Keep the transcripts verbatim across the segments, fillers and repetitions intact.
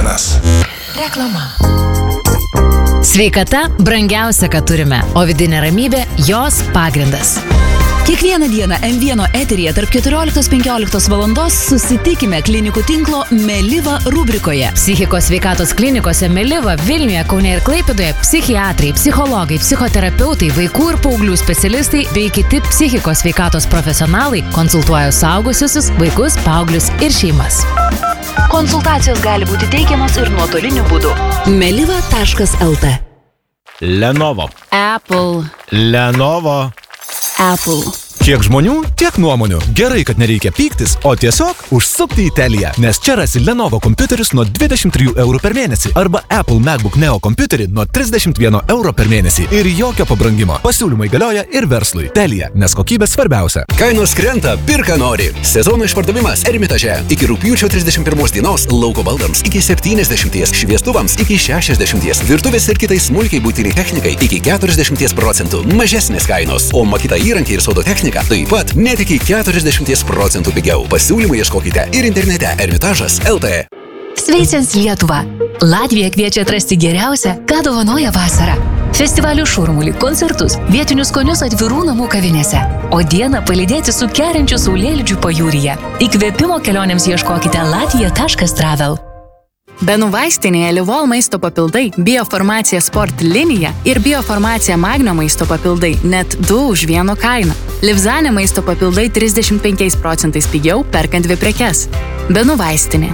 vienas. Reklama. Sveikata brangiausia, ką turime, o vidinė ramybė jos pagrindas. Kiekvieną dieną M vienas eteryje tarp keturioliktos penkioliktos valandos susitikime klinikų tinklo Meliva rubrikoje. Psichikos sveikatos klinikose Meliva, Vilniuje, Kaune ir Klaipėdoje psichiatrai, psichologai, psichoterapeutai, vaikų ir paauglių specialistai bei kiti psichikos sveikatos profesionalai konsultuoja suaugusiusius, vaikus, paauglius ir šeimas. Konsultacijos gali būti teikiamos ir nuotoliniu būdu. meliva taškas el te. Lenovo. Apple. Lenovo. Apple. Kiek žmonių, tiek nuomonių. Gerai, kad nereikia pyktis, o tiesiog užsukti į Teliją, nes čia rasi Lenovo kompiuterius nuo dvidešimt trijų eurų per mėnesį arba Apple MacBook Neo kompiuterį nuo trisdešimt vieno euro per mėnesį ir jokio pabrangimo. Pasiūlymai galioja ir verslui. Telija, nes kokybė svarbiausia. Kainos krenta, pirka nori. Sezono išpardavimas Ermitaže. Iki rugpjūčio trisdešimt pirmos dienos lauko baldams iki septyniasdešimties, šviestuvams iki šešiasdešimties, virtuvės ir kitai smulkiai buitiniai technikai iki keturiasdešimties procentų mažesnės kainos, o Makita įrankiai ir sodo technika taip pat net iki keturiasdešimties procentų pigiau. Pasiūlymų ieškokite ir internete ermitažas taškas el te. Sveicins Lietuvą. Latvija kviečia atrasti geriausią, ką dovanoja vasara. Festivalių šurmulį, koncertus, vietinius skonius atvirų namų kavinėse. O dieną palydėti su keriančiu saulėlydžiu pajūryje. Įkvėpimo kelionėms ieškokite latvija taškas travel. Benų vaistinėje Livol maisto papildai, Biofarmacija Sport linija ir Biofarmacija Magnio maisto papildai net du už vieno kainą. Livzane maisto papildai trisdešimt penkiais procentais pigiau perkant dvi prekes. Benų vaistinė.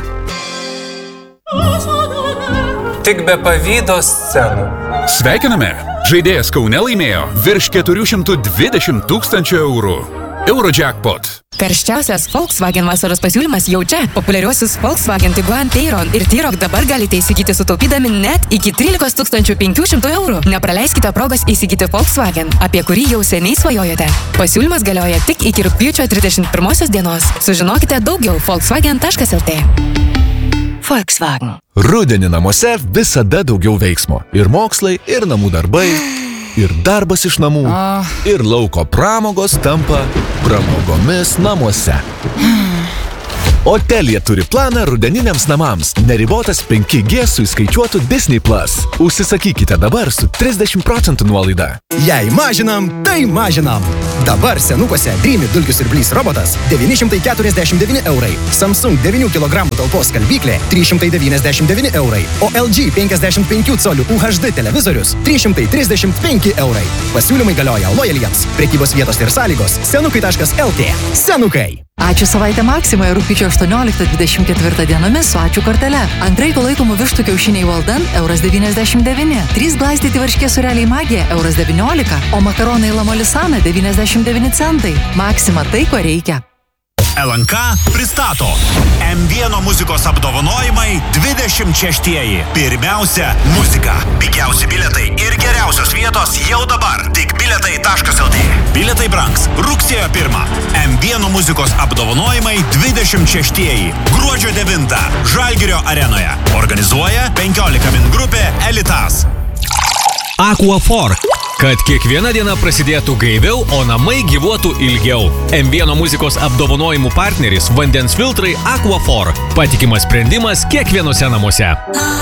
Tik be pavydo scenų. Sveikiname! Žaidėjas Kaune laimėjo virš keturi šimtai dvidešimt tūkstančių eurų. Eurojackpot. Karščiausias Volkswagen vasaros pasiūlymas jau čia. Populiariuosius Volkswagen Tiguan, Tayron ir T-Roc dabar galite įsigyti sutaupydami net iki trylikos tūkstančių penkių šimtų eurų. Nepraleiskite progos įsigyti Volkswagen, apie kurį jau seniai svajojate. Pasiūlymas galioja tik iki rugpjūčio trisdešimt pirmosios dienos. Sužinokite daugiau volkswagen taškas el te. Volkswagen. Rudenį namuose visada daugiau veiksmo. Ir mokslai, ir namų darbai, ir darbas iš namų, ir lauko pramogos tampa pramogomis namuose. O Telija turi planą rudeniniams namams. Neribotas penki gie su įskaičiuotu Disney Plus. Užsisakykite dabar su trisdešimt procentų nuolaida. Jei mažinam, tai mažinam. Dabar senukuose Dreamy dulkių siurblys robotas devyni šimtai keturiasdešimt devyni eurai. Samsung devynių kilogramų talpos skalbyklė trys šimtai devyniasdešimt devyni eurai. O L G penkiasdešimt penkių colių U H D televizorius trys šimtai trisdešimt penki eurai. Pasiūlymai galioja lojaliems. Prekybos vietos ir sąlygos senukai taškas el te. Senukai. Ačiū savaitę Maksimoje rugpjūčio aštuonioliktą dvidešimt ketvirtą dienomis su ačiū kortele. Antraiko laikomų vištų kiaušiniai Valdan euras devyniasdešimt devyni. Trys glaistyti varškė sureliai Magija euras devyniolika. O makaronai Lamolisana devyniasdešimt devyni centai. Maksima tai, ko reikia. L N K pristato M vienas muzikos apdovanojimai dvidešimt šeštieji. Pirmiausia – muzika. Pigiausi bilietai ir geriausios vietos jau dabar. Tik bilietai taškas el te. Bilietai brangs rugsėjo pirmą. M vienas muzikos apdovanojimai dvidešimt šeštieji. Gruodžio devintą. Žalgirio arenoje. Organizuoja penkiolika min grupė Elitas. Aquaphor. Kad kiekviena diena prasidėtų gaiviau, o namai gyvuotų ilgiau. M vienas muzikos apdovanojimų partneris vandens filtrai Aquaphor. Patikimas sprendimas kiekvienose namuose.